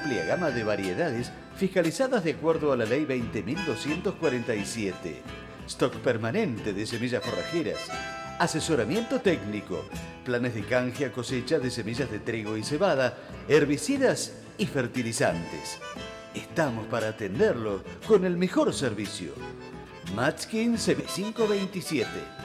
amplia gama de variedades fiscalizadas de acuerdo a la Ley 20.247. Stock permanente de semillas forrajeras. Asesoramiento técnico. Planes de canje a cosecha de semillas de trigo y cebada, herbicidas y fertilizantes. Estamos para atenderlo con el mejor servicio. Matskin CB527.